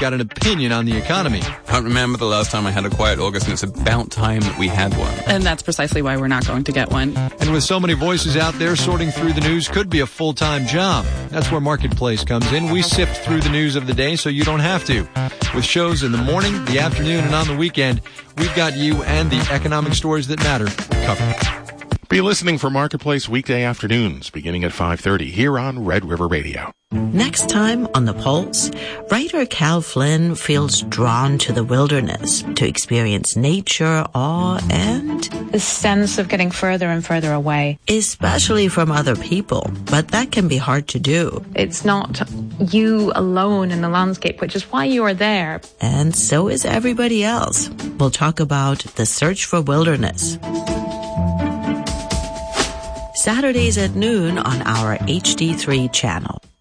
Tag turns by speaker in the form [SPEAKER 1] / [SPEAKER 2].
[SPEAKER 1] got an opinion on the economy.
[SPEAKER 2] I can't remember the last time I had a quiet August, and it's about time that we had one.
[SPEAKER 3] And that's precisely why we're not going to get one.
[SPEAKER 1] And with so many voices out there, sorting through the news could be a full-time job. That's where Marketplace comes in. We sift through the news of the day so you don't have to. With shows in the morning, the afternoon, and on the weekend, we've got you and the economic stories that matter covered.
[SPEAKER 4] Be listening for Marketplace weekday afternoons beginning at 5:30 here on Red River Radio.
[SPEAKER 5] Next time on The Pulse, writer Cal Flynn feels drawn to the wilderness to experience nature, awe, and
[SPEAKER 6] the sense of getting further and further away.
[SPEAKER 5] Especially from other people, but that can be hard to do.
[SPEAKER 6] It's not you alone in the landscape, which is why you are there.
[SPEAKER 5] And so is everybody else. We'll talk about the search for wilderness. Saturdays at noon on our HD3 channel.